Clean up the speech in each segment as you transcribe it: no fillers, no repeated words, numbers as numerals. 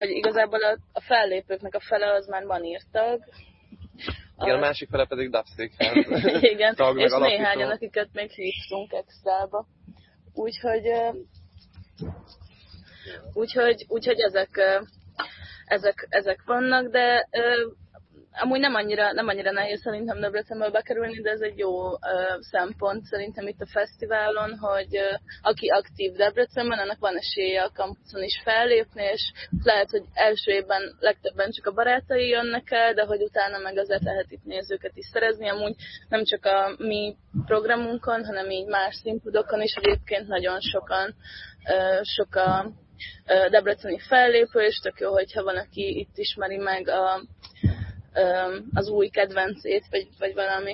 hogy igazából a fellépőknek a fele az már manírtag. Igen, a másik fele pedig dubszékház. Igen, és néhányan, akiket még hívtunk extrába. Úgyhogy ezek vannak, de amúgy nem annyira nehéz szerintem Debrecenből bekerülni, de ez egy jó szempont szerintem itt a fesztiválon, hogy aki aktív Debrecenben, annak van esélye a kampuszon is fellépni, és lehet, hogy első évben legtöbben csak a barátai jönnek el, de hogy utána meg azért lehet itt nézőket is szerezni. Amúgy nem csak a mi programunkon, hanem így más színpadokon is egyébként nagyon sok a debreceni fellépő, és tök jó, hogyha van, aki itt ismeri meg az új kedvencét, vagy valami.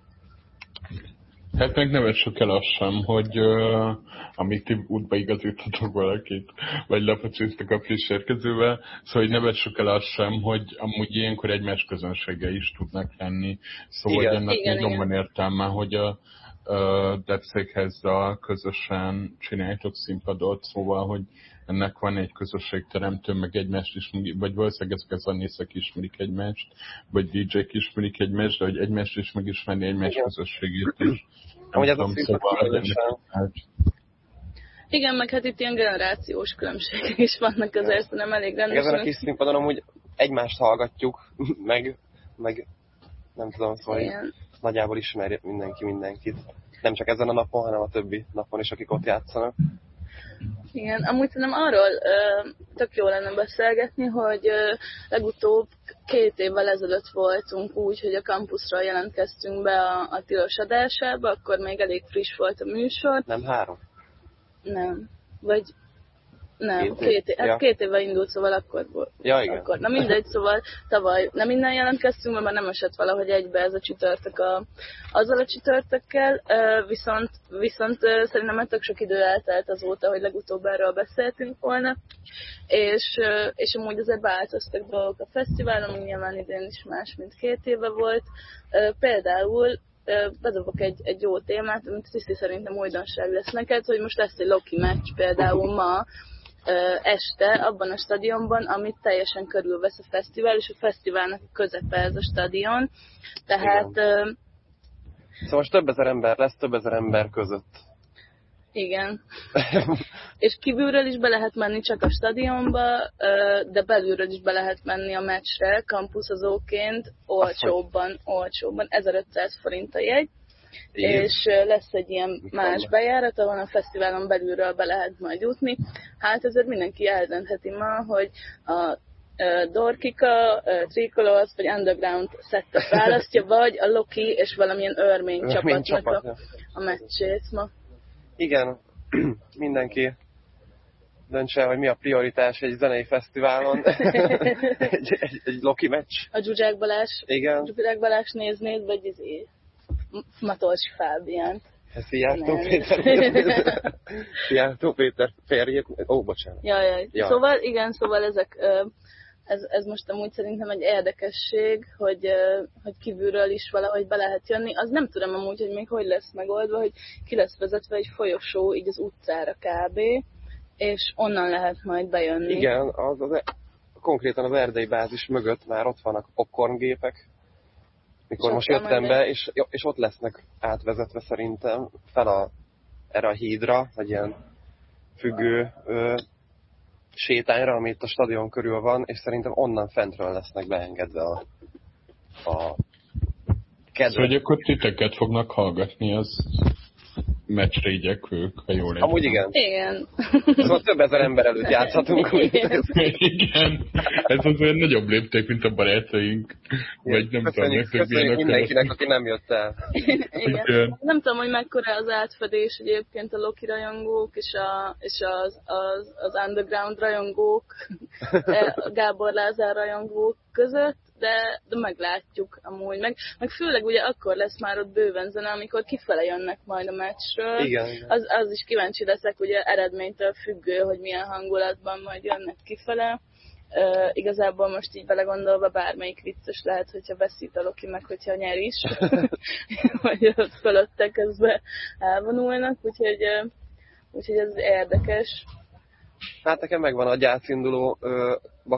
Hát meg nem sok el az sem, hogy amit ti útba igazítatok valakit, vagy lepacsiztak a friss érkezővel, szóval hogy ne sok el az sem, hogy amúgy ilyenkor egymás közönsége is tudnak lenni. Szóval igen, ennek nagyon van értelme, hogy a Debszékházzal közösen csináljátok színpadot, szóval, hogy ennek van egy közösségteremtő, meg egymást ismerik, vagy valószínűleg ezek a zenészek ismerik egymást, vagy DJ-k ismerik egymást, de hogy egymást is megismerni egymás közösségét is. Amúgy ez a színpad igen, meg hát itt ilyen generációs különbségek is vannak azért, nem elég rendesen. Ezen a kis színpadon amúgy egymást hallgatjuk, meg nem tudom, szóval nagyjából ismerje mindenki mindenkit. Nem csak ezen a napon, hanem a többi napon is, akik ott játszanak. Igen, amúgy szerintem arról tök jó lenne beszélgetni, hogy legutóbb 2 évvel ezelőtt voltunk úgy, hogy a kampuszról jelentkeztünk be a tilos adásába, akkor még elég friss volt a műsor. Nem 3? Nem, vagy... Nem, 2 évvel indult, szóval akkor volt. Ja, igen. Akkor. Na mindegy, szóval tavaly nem innen jelentkeztünk, mert nem esett valahogy egybe ez a csütörtök azzal a csütörtökkel, viszont szerintem már tök sok idő eltelt azóta, hogy legutóbb erről beszéltünk volna, és amúgy azért változtak dolgok a fesztiválon, ami nyilván idén is más, mint 2 éve volt. Például bedobok egy jó témát, amit Sziszi szerintem újdonság lesz neked, hogy most lesz egy Loki meccs például ma, este abban a stadionban, amit teljesen körülvesz a fesztivál, és a fesztiválnak közepe ez a stadion. Tehát... Szóval most több ezer ember lesz, több ezer ember között. Igen. És kívülről is be lehet menni csak a stadionba, de belülről is be lehet menni a meccsre, kampuszozóként, olcsóbban, 1500 forint a jegy. Igen. És lesz egy ilyen más bejárat, ahol a fesztiválon belülről be lehet majd jutni. Hát ezért mindenki eldöntheti ma, hogy a Dorkika, Tricolors vagy Underground szettet választja, vagy a Loki és valamilyen örmény csapatnak a meccsét ma. Igen, mindenki döntse, hogy mi a prioritás egy zenei fesztiválon. egy Loki meccs. A Zsuzsák Balázs. Igen. Zsuzsák Balázs néznéd, vagy Matolcsi Fábiánt. Szijjártó Péter férjét. Bocsánat. Jaj. Szóval ezek... Ez most amúgy szerintem egy érdekesség, hogy kívülről is valahogy be lehet jönni. Az nem tudom amúgy, hogy még hogy lesz megoldva, hogy ki lesz vezetve egy folyosó így az utcára kb. És onnan lehet majd bejönni. Igen, konkrétan az erdei bázis mögött már ott vannak popcorngépek. Mikor most jöttem be, és ott lesznek átvezetve szerintem fel erre a hídra, vagy ilyen függő sétányra, ami itt a stadion körül van, és szerintem onnan fentről lesznek beengedve a kedves. Szóval, hogy akkor titeket fognak hallgatni az meccsre igyekvők, ha jól értem. Amúgy igen. Igen. Szóval több ezer ember előtt játszhatunk. Igen. Ez azért nagyobb lépték, mint a barátaink. Vagy nem tudom, köszönjük mindenkinek, aki nem jött el. Igen. Nem tudom, hogy mekkora az átfedés egyébként a Loki rajongók és az underground rajongók, a Gábor Lázár rajongók között, de meglátjuk amúgy. Meg főleg ugye akkor lesz már ott bőven zene, amikor kifele jönnek majd a meccsről. Igen. Az is kíváncsi leszek, ugye eredménytől függő, hogy milyen hangulatban majd jönnek kifele. Igazából most így belegondolva bármelyik vicces lehet, hogyha veszít a Loki, meg hogyha nyer is. Vagy ott fölötte közben elvonulnak, úgyhogy ez érdekes. Hát nekem megvan a gyászindulóba